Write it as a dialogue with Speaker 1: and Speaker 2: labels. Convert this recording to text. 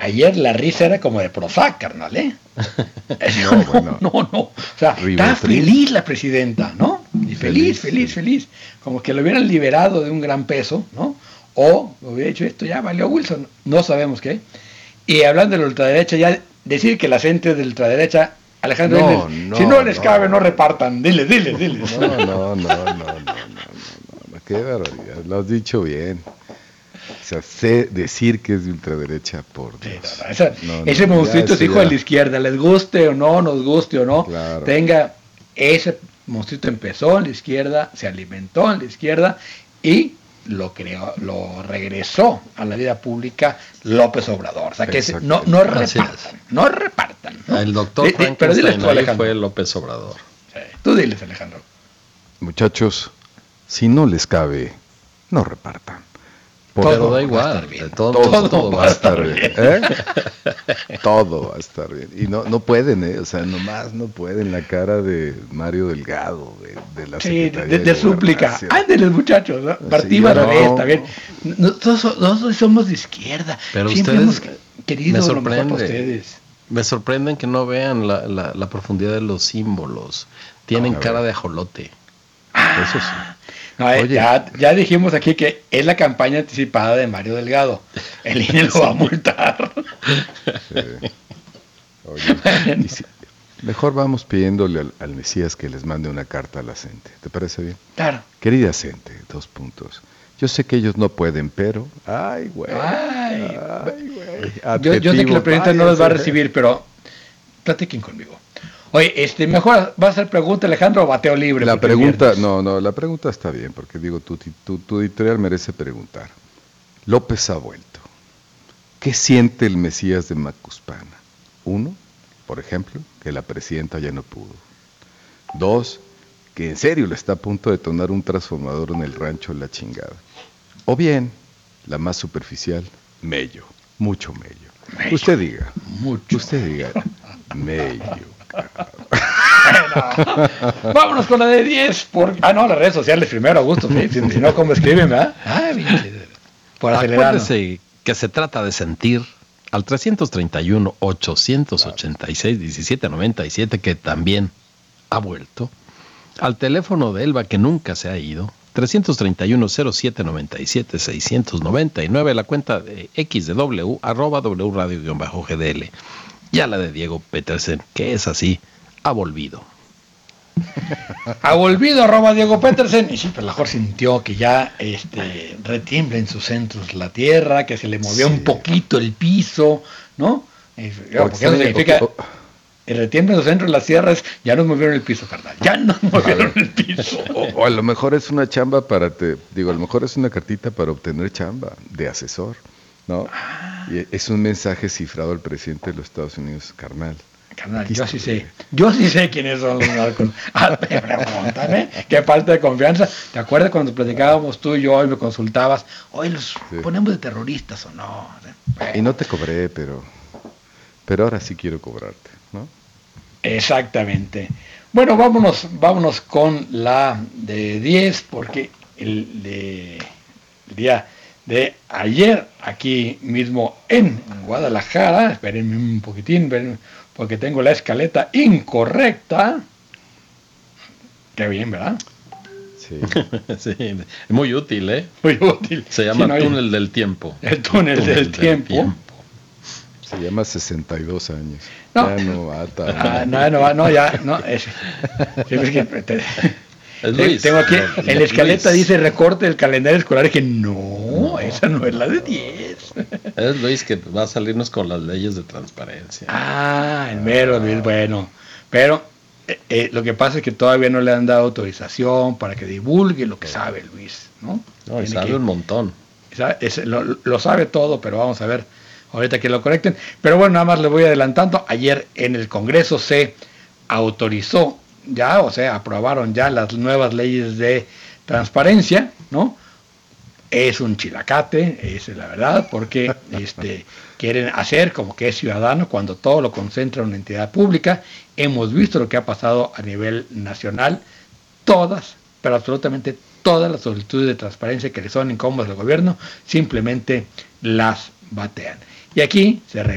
Speaker 1: ayer la risa era como de Prozac, carnal, ¿eh? No. O sea, está feliz la presidenta, ¿no? Y feliz. Como que lo hubieran liberado de un gran peso, ¿no? O hubiera hecho esto, ya valió Wilson, no sabemos qué. Y hablando de la ultraderecha, ya decir que la gente de la ultraderecha, Alejandro, si no les cabe, no repartan, diles.
Speaker 2: No, qué barbaridad, lo has dicho bien. O sea, sé decir que es de ultraderecha, por Dios.
Speaker 1: Ese monstruito es hijo de la izquierda, les guste o no, nos guste o no,
Speaker 2: claro.
Speaker 1: Ese monstruito empezó en la izquierda, se alimentó en la izquierda y lo regresó a la vida pública López Obrador. O sea que no repartan. ¿No?
Speaker 3: El doctor Frankenstein fue López Obrador.
Speaker 1: Sí. Tú diles, Alejandro.
Speaker 2: Muchachos, si no les cabe, no repartan.
Speaker 3: Pero da igual, todo va a estar bien.
Speaker 2: Todo va a estar bien. Y no pueden, o sea, nomás no pueden. La cara de Mario Delgado, de la Secretaría
Speaker 1: de súplica. Ándeles, muchachos, ¿no? Partimos está bien. Nosotros somos de izquierda.
Speaker 3: Pero
Speaker 1: siempre
Speaker 3: ustedes,
Speaker 1: hemos querido lo mejor para ustedes.
Speaker 3: Me sorprenden que no vean la profundidad de los símbolos. Tienen cara de ajolote. Eso sí.
Speaker 1: No, ya dijimos aquí que es la campaña anticipada de Mario Delgado. El INE lo va a multar.
Speaker 2: Sí. Oye, mejor vamos pidiéndole al Mesías que les mande una carta a la gente. ¿Te parece bien?
Speaker 1: Claro.
Speaker 2: Querida gente, 2 puntos. Yo sé que ellos no pueden, pero... Ay, güey.
Speaker 1: Yo sé que la presidenta no los va a recibir, pero platiquen conmigo. Oye, mejor va a ser pregunta, Alejandro, o bateo libre.
Speaker 2: La pregunta, la pregunta está bien, porque digo, tu editorial merece preguntar. López ha vuelto. ¿Qué siente el Mesías de Macuspana? 1, por ejemplo, que la presidenta ya no pudo. 2, que en serio le está a punto de detonar un transformador en el rancho La Chingada. O bien, la más superficial, mello, mucho mello. Usted diga, mello.
Speaker 1: Bueno, vámonos con la de 10. Las redes sociales primero, Augusto. ¿Sí? Si no, ¿cómo escriben, verdad? Por acelerar.
Speaker 3: Acuérdese que se trata de sentir al 331-886-1797, que también ha vuelto. Al teléfono de Elba, que nunca se ha ido. 331-0797-699, la cuenta de XW, @wradio_GDL. Y a la de Diego Petersen, que es así, ha volvido.
Speaker 1: Ha volvido @Diego Petersen. Y sí, pero mejor sintió que ya retiembla en sus centros la tierra, que se le movió un poquito el piso, ¿no? Porque eso significa... El retiembla en los centros de las tierras, ya nos movieron el piso, carnal. Ya nos movieron el piso.
Speaker 2: O a lo mejor es una chamba a lo mejor es una cartita para obtener chamba de asesor, ¿no? Y es un mensaje cifrado al presidente de los Estados Unidos, carnal.
Speaker 1: Yo sí sé quiénes son los narcos. Pregúntame, qué falta de confianza. ¿Te acuerdas cuando platicábamos tú y yo y me consultabas? Hoy los ponemos de terroristas o no.
Speaker 2: Bueno. Y no te cobré, pero ahora sí quiero cobrarte, ¿no?
Speaker 1: Exactamente. Bueno, vámonos con la de 10, porque el día de ayer, aquí mismo en Guadalajara, espérenme un poquitín, porque tengo la escaleta incorrecta. Qué bien, ¿verdad?
Speaker 3: Sí. Sí, muy útil, ¿eh?
Speaker 1: Muy útil.
Speaker 3: Se llama túnel del tiempo.
Speaker 1: El túnel del tiempo.
Speaker 2: Se llama 62 años.
Speaker 1: No.
Speaker 2: Ya no ata.
Speaker 1: Tengo aquí, en la escaleta dice recorte del calendario escolar, y que no, esa no es la de 10.
Speaker 3: Es Luis que va a salirnos con las leyes de transparencia.
Speaker 1: El mero Luis, bueno. Pero lo que pasa es que todavía no le han dado autorización para que divulgue lo que sabe Luis, ¿no?
Speaker 3: No, y sabe un montón.
Speaker 1: Lo sabe todo, pero vamos a ver ahorita que lo correcten. Pero bueno, nada más le voy adelantando. Ayer en el Congreso se autorizó ya, o sea, aprobaron ya las nuevas leyes de transparencia, ¿no? Es un chilacate, es la verdad, porque quieren hacer como que es ciudadano cuando todo lo concentra en una entidad pública. Hemos visto lo que ha pasado a nivel nacional, pero absolutamente todas las solicitudes de transparencia que le son incómodas al gobierno, simplemente las batean. Y aquí se